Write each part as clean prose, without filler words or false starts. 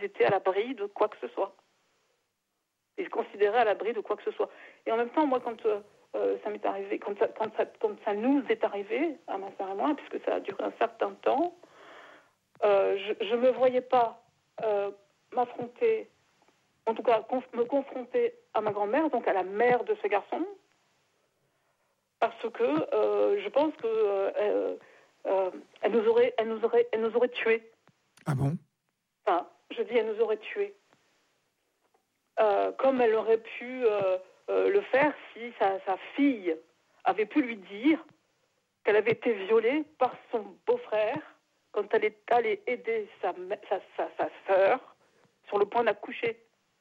ils étaient à l'abri de quoi que ce soit. Ils se considéraient à l'abri de quoi que ce soit. Et en même temps, moi, quand ça m'est arrivé, quand ça nous est arrivé, à ma sœur et moi, puisque ça a duré un certain temps, je ne me voyais pas m'affronter, en tout cas me confronter à ma grand-mère, donc à la mère de ce garçon, parce que je pense que elle nous aurait tués. Ah bon? Enfin, je dis, elle nous aurait tués. Comme elle aurait pu le faire si sa fille avait pu lui dire qu'elle avait été violée par son beau-frère quand elle est allée aider sa sœur sur le point d'accoucher.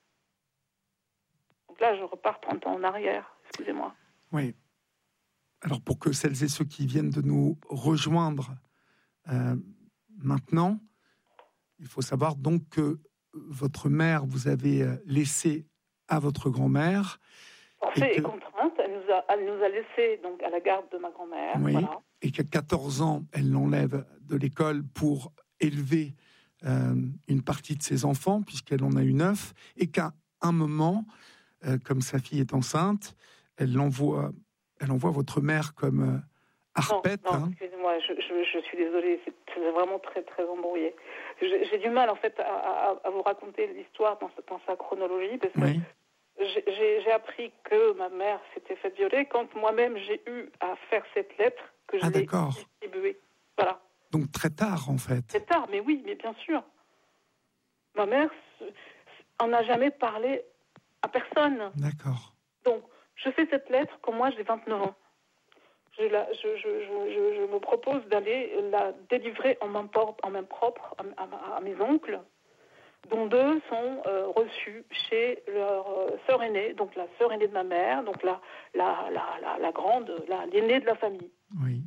Donc là, je repars 30 ans en arrière, excusez-moi. Oui. Alors, pour que celles et ceux qui viennent de nous rejoindre maintenant, il faut savoir donc que votre mère, vous avez laissé à votre grand-mère. Forcée et contrainte, elle nous a laissés donc à la garde de ma grand-mère. Oui, voilà. Et qu'à 14 ans, elle l'enlève de l'école pour élever une partie de ses enfants, puisqu'elle en a eu 9, et qu'à un moment, comme sa fille est enceinte, elle envoie votre mère comme harpette. Non, excusez-moi, je suis désolée, c'est vraiment très, très embrouillé. J'ai du mal, en fait, à vous raconter l'histoire dans sa chronologie, parce que j'ai appris que ma mère s'était faite violer quand moi-même j'ai eu à faire cette lettre que je l'ai distribuée. Voilà. Donc très tard, en fait. Très tard, mais oui, mais bien sûr. Ma mère en n'a jamais parlé à personne. D'accord. Donc, je fais cette lettre quand moi j'ai 29 ans. Je me propose d'aller la délivrer en main propre à mes oncles, dont 2 sont reçus chez leur sœur aînée, donc la sœur aînée de ma mère, donc la grande, l'aînée de la famille. Oui.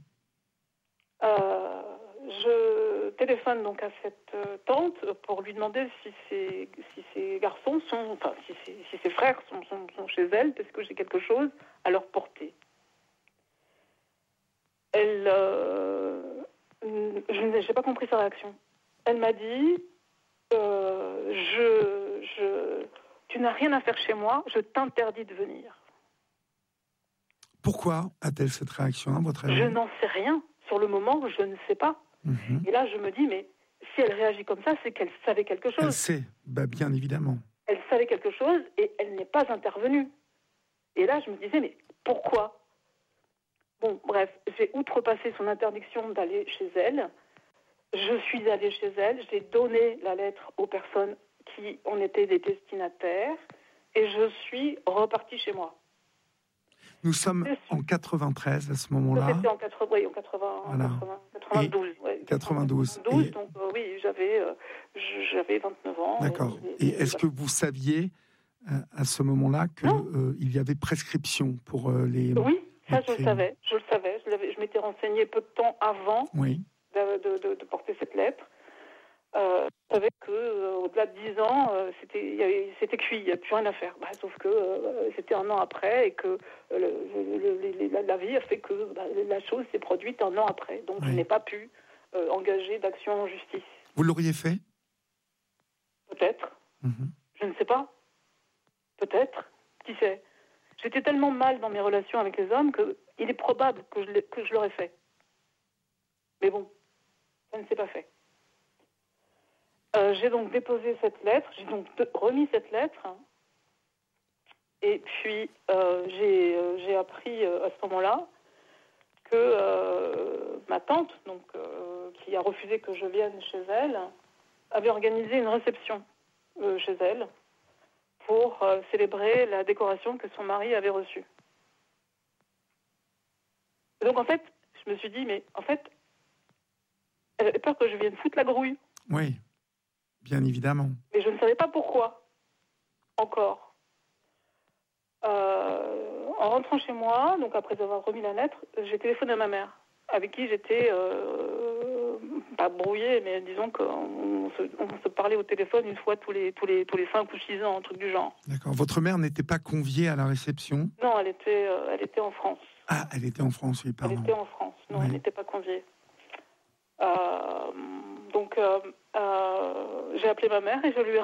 Je téléphone donc à cette tante pour lui demander si ses garçons sont, enfin si ses frères sont chez elle, parce que j'ai quelque chose à leur porter. Elle, je n'ai pas compris sa réaction. Elle m'a dit, tu n'as rien à faire chez moi, je t'interdis de venir. Pourquoi a-t-elle cette réaction, à votre avis ? Je n'en sais rien. Sur le moment, je ne sais pas. Et là, je me dis, mais si elle réagit comme ça, c'est qu'elle savait quelque chose. Elle sait, bien évidemment. Elle savait quelque chose et elle n'est pas intervenue. Et là, je me disais, mais pourquoi ? Bon, bref, j'ai outrepassé son interdiction d'aller chez elle. Je suis allée chez elle, j'ai donné la lettre aux personnes qui en étaient des destinataires et je suis repartie chez moi. Nous sommes en 93 à ce moment-là. C'était en 92. Ouais, 92. Donc oui, j'avais 29 ans. D'accord. Et est-ce que vous saviez à ce moment-là qu'il y avait prescription pour les... Oui, ça je le savais. Je m'étais renseignée peu de temps avant de porter cette lettre. Je savais qu'au-delà de 10 ans, c'était cuit, il n'y a plus rien à faire. Sauf que c'était un an après et que la vie a fait que la chose s'est produite un an après. Donc je n'ai pas pu engager d'action en justice. Vous l'auriez fait ? Peut-être. Je ne sais pas. Peut-être. Qui sait ? J'étais tellement mal dans mes relations avec les hommes qu'il est probable que je l'aurais fait. Mais bon, ça ne s'est pas fait. J'ai donc déposé cette lettre, j'ai donc remis cette lettre, et puis j'ai appris à ce moment-là que ma tante, donc, qui a refusé que je vienne chez elle, avait organisé une réception chez elle pour célébrer la décoration que son mari avait reçue. Et donc en fait, je me suis dit, mais en fait, elle avait peur que je vienne foutre la grouille. Oui. Bien évidemment. Mais je ne savais pas pourquoi, encore. En rentrant chez moi, donc après avoir remis la lettre, j'ai téléphoné à ma mère, avec qui j'étais pas brouillée, mais disons qu'on se parlait au téléphone une fois tous les 5 ou 6 ans, un truc du genre. D'accord. Votre mère n'était pas conviée à la réception ? Non, elle était en France. Ah, elle était en France, oui, pardon. Elle était en France, non, elle n'était pas conviée. Donc, j'ai appelé ma mère et je lui ai